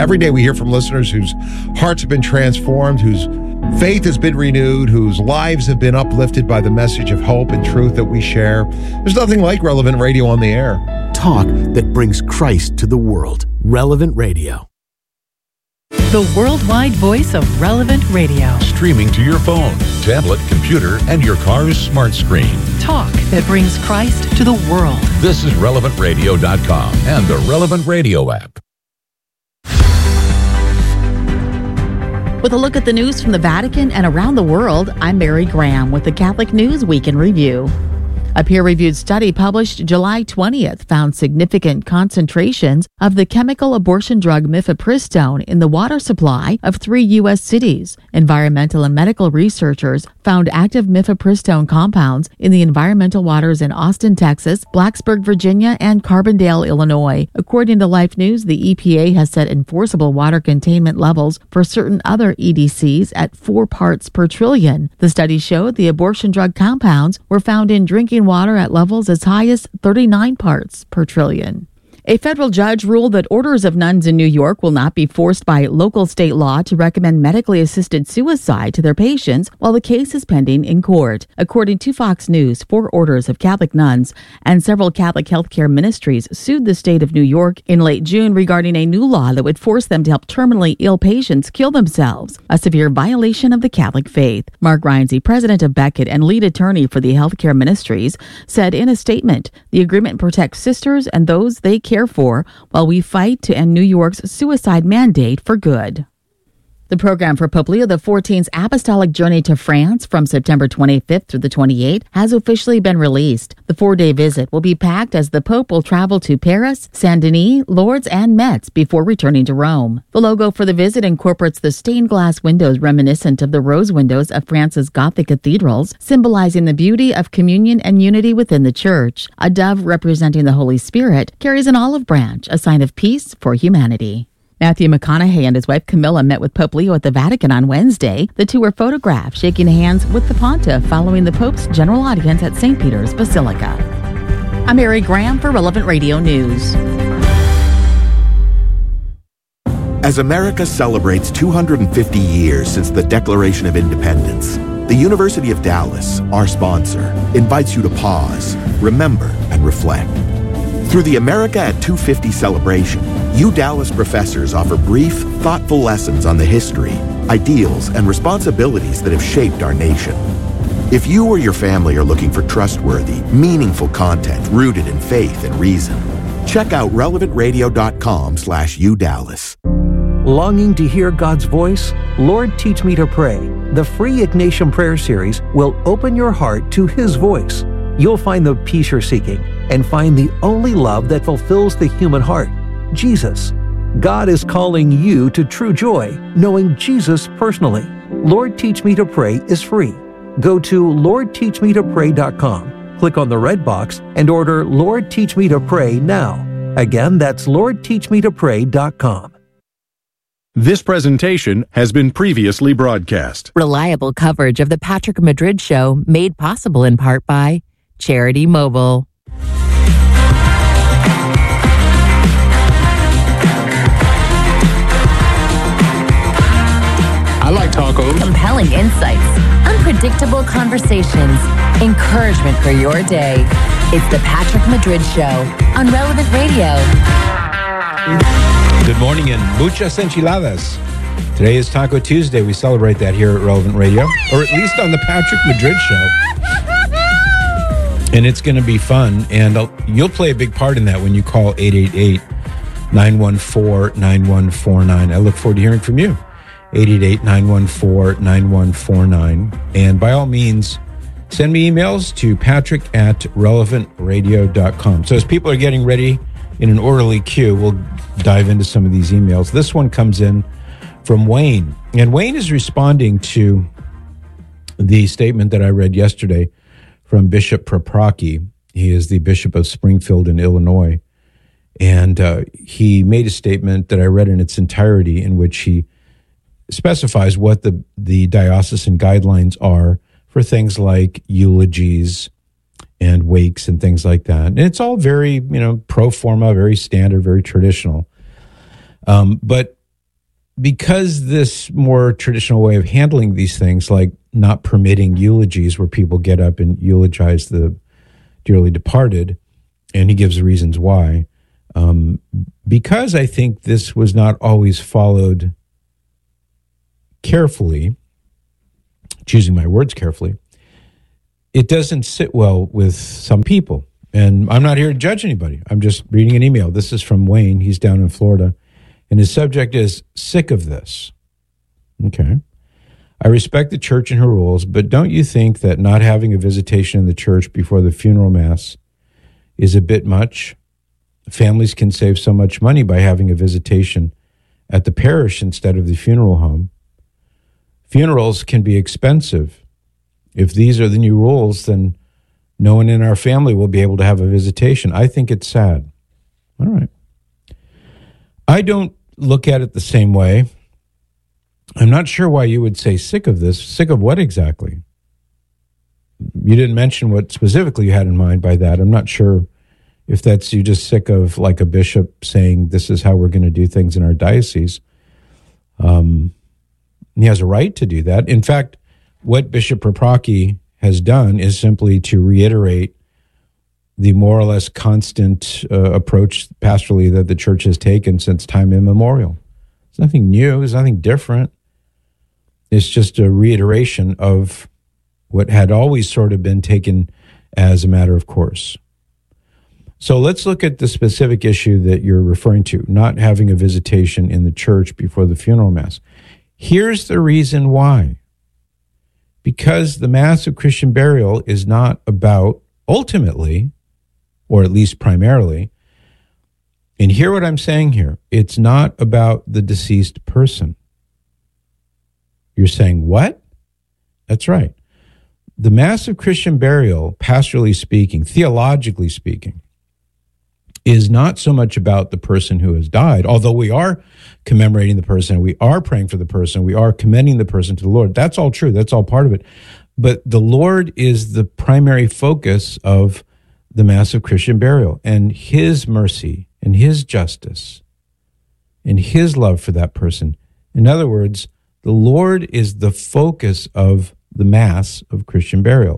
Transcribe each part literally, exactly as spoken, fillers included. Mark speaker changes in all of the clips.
Speaker 1: Every day we hear from listeners whose hearts have been transformed, whose faith has been renewed, whose lives have been uplifted by the message of hope and truth that we share. There's nothing like Relevant Radio on the air.
Speaker 2: Talk that brings Christ to the world. Relevant Radio.
Speaker 3: The worldwide voice of Relevant Radio.
Speaker 4: Streaming to your phone, tablet, computer, and your car's smart screen.
Speaker 3: Talk that brings Christ to the world.
Speaker 4: This is relevant radio dot com and the Relevant Radio app.
Speaker 5: With a look at the news from the Vatican and around the world, I'm Mary Graham with the Catholic News Week in Review. A peer-reviewed study published July twentieth found significant concentrations of the chemical abortion drug mifepristone in the water supply of three U S cities. Environmental and medical researchers found active mifepristone compounds in the environmental waters in Austin, Texas, Blacksburg, Virginia, and Carbondale, Illinois. According to Life News, the E P A has set enforceable water containment levels for certain other E D Cs at four parts per trillion. The study showed the abortion drug compounds were found in drinking water at levels as high as thirty-nine parts per trillion. A federal judge ruled that orders of nuns in New York will not be forced by local state law to recommend medically assisted suicide to their patients while the case is pending in court. According to Fox News, four orders of Catholic nuns and several Catholic healthcare ministries sued the state of New York in late June regarding a new law that would force them to help terminally ill patients kill themselves, a severe violation of the Catholic faith. Mark Reinze, president of Beckett and lead attorney for the healthcare ministries, said in a statement, the agreement protects sisters and those they care for while we fight to end New York's suicide mandate for good. The program for Pope Leo the fourteenth's apostolic journey to France from September twenty-fifth through the twenty-eighth has officially been released. The four-day visit will be packed as the Pope will travel to Paris, Saint-Denis, Lourdes, and Metz before returning to Rome. The logo for the visit incorporates the stained glass windows reminiscent of the rose windows of France's Gothic cathedrals, symbolizing the beauty of communion and unity within the Church. A dove representing the Holy Spirit carries an olive branch, a sign of peace for humanity. Matthew McConaughey and his wife Camilla met with Pope Leo at the Vatican on Wednesday. The two were photographed shaking hands with the Pontiff following the Pope's general audience at Saint Peter's Basilica. I'm Mary Graham for Relevant Radio News.
Speaker 6: As America celebrates two hundred fifty years since the Declaration of Independence, the University of Dallas, our sponsor, invites you to pause, remember, and reflect. Through the America at two fifty celebration, U Dallas professors offer brief, thoughtful lessons on the history, ideals, and responsibilities that have shaped our nation. If you or your family are looking for trustworthy, meaningful content rooted in faith and reason, check out relevant radio dot com slash U Dallas.
Speaker 7: Longing to hear God's voice? Lord, Teach Me to Pray. The free Ignatian Prayer Series will open your heart to His voice. You'll find the peace you're seeking and find the only love that fulfills the human heart, Jesus. God is calling you to true joy, knowing Jesus personally. Lord, Teach Me to Pray is free. Go to lord teach me to pray dot com, click on the red box, and order Lord, Teach Me to Pray now. Again, that's lord teach me to pray dot com.
Speaker 8: This presentation has been previously broadcast.
Speaker 9: Reliable coverage of the Patrick Madrid Show made possible in part by Charity Mobile.
Speaker 10: I like tacos.
Speaker 11: Compelling insights, unpredictable conversations, encouragement for your day. It's the Patrick Madrid Show on Relevant Radio.
Speaker 12: Good morning and muchas enchiladas. Today is Taco Tuesday. We celebrate that here at Relevant Radio, or at least on the Patrick Madrid Show. And it's going to be fun, and I'll, you'll play a big part in that when you call eight eight eight, nine one four, nine one four nine. I look forward to hearing from you. eight eight eight, nine one four, nine one four nine. And by all means, send me emails to patrick at relevant radio dot com. So as people are getting ready in an orderly queue, we'll dive into some of these emails. This one comes in from Wayne. And Wayne is responding to the statement that I read yesterday from Bishop Paprocki. He is the Bishop of Springfield in Illinois. And uh, he made a statement that I read in its entirety in which he specifies what the, the diocesan guidelines are for things like eulogies and wakes and things like that. And it's all very, you know, pro forma, very standard, very traditional. Um, but because this more traditional way of handling these things, like not permitting eulogies where people get up and eulogize the dearly departed, and he gives the reasons why, um, because I think this was not always followed carefully, choosing my words carefully, it doesn't sit well with some people. And I'm not here to judge anybody. I'm just reading an email. This is from Wayne. He's down in Florida. And his subject is sick of this. Okay. I respect the church and her rules, but don't you think that not having a visitation in the church before the funeral mass is a bit much? Families can save so much money by having a visitation at the parish instead of the funeral home. Funerals can be expensive. If these are the new rules, then no one in our family will be able to have a visitation. I think it's sad. All right. I don't look at it the same way. I'm not sure why you would say sick of this. Sick of what exactly? You didn't mention what specifically you had in mind by that. I'm not sure if that's you just sick of like a bishop saying this is how we're going to do things in our diocese. Um, he has a right to do that. In fact, what Bishop Paprocki has done is simply to reiterate the more or less constant uh, approach pastorally that the church has taken since time immemorial. It's nothing new. It's nothing different. It's just a reiteration of what had always sort of been taken as a matter of course. So let's look at the specific issue that you're referring to, not having a visitation in the church before the funeral mass. Here's the reason why. Because the Mass of Christian burial is not about, ultimately, or at least primarily, and hear what I'm saying here, it's not about the deceased person. You're saying, what? That's right. The Mass of Christian burial, pastorally speaking, theologically speaking, is not so much about the person who has died, although we are commemorating the person, we are praying for the person, we are commending the person to the Lord. That's all true. That's all part of it. But the Lord is the primary focus of the Mass of Christian burial, and his mercy and his justice and his love for that person. In other words, the Lord is the focus of the Mass of Christian burial.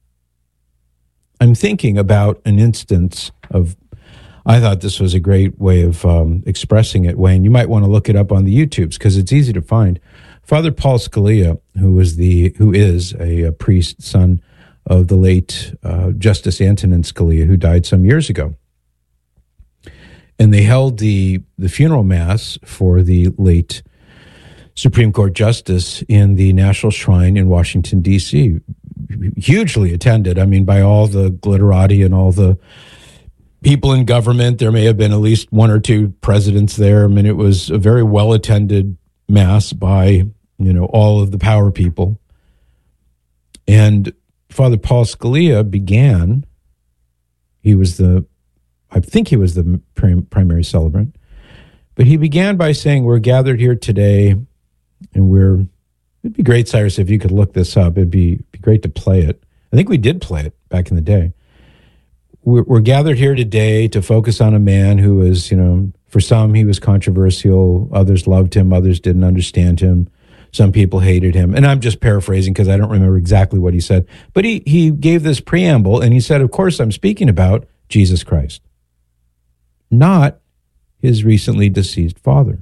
Speaker 12: I'm thinking about an instance of, I thought this was a great way of um, expressing it, Wayne. You might want to look it up on the YouTubes because it's easy to find. Father Paul Scalia, who was the who is a, a priest, son of the late uh, Justice Antonin Scalia, who died some years ago, and they held the the funeral mass for the late Supreme Court Justice in the National Shrine in Washington, D C Hugely attended. I mean, by all the glitterati and all the people in government. There may have been at least one or two presidents there. I mean, it was a very well-attended mass by, you know, all of the power people. And Father Paul Scalia began, he was the, I think he was the prim, primary celebrant, but he began by saying, we're gathered here today, and we're, it'd be great, Cyrus, if you could look this up. It'd be, be great to play it. I think we did play it back in the day. We're, we're gathered here today to focus on a man who was, you know, for some he was controversial, others loved him, others didn't understand him, some people hated him. And I'm just paraphrasing because I don't remember exactly what he said. But he, he gave this preamble, and he said, of course, I'm speaking about Jesus Christ, not his recently deceased father.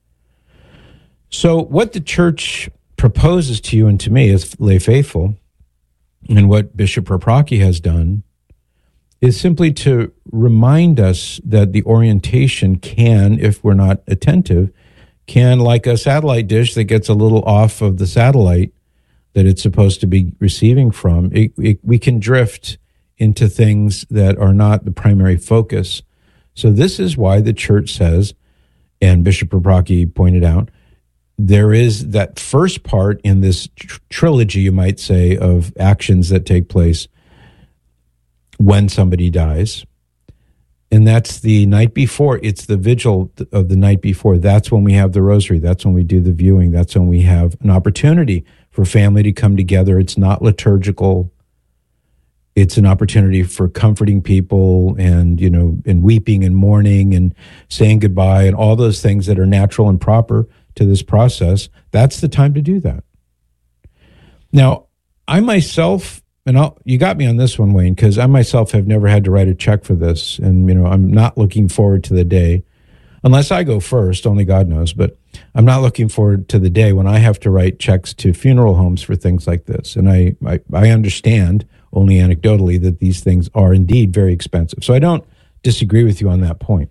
Speaker 12: So what the church proposes to you and to me as lay faithful, and what Bishop Paprocki has done, is simply to remind us that the orientation can, if we're not attentive, can, like a satellite dish that gets a little off of the satellite that it's supposed to be receiving from, it, it, we can drift into things that are not the primary focus. So this is why the church says, and Bishop Paprocki pointed out, there is that first part in this tr- trilogy, you might say, of actions that take place when somebody dies. And that's the night before. It's the vigil of the night before. That's when we have the rosary. That's when we do the viewing. That's when we have an opportunity for family to come together. It's not liturgical. It's an opportunity for comforting people and, you know, and weeping and mourning and saying goodbye and all those things that are natural and proper to this process, that's the time to do that. Now, I myself, and I'll, you got me on this one, Wayne, because I myself have never had to write a check for this. And, you know, I'm not looking forward to the day, unless I go first, only God knows, but I'm not looking forward to the day when I have to write checks to funeral homes for things like this. And I, I, I understand, only anecdotally, that these things are indeed very expensive. So I don't disagree with you on that point.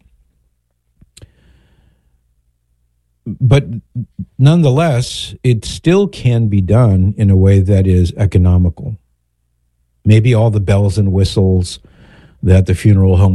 Speaker 12: But nonetheless, it still can be done in a way that is economical. Maybe all the bells and whistles that the funeral home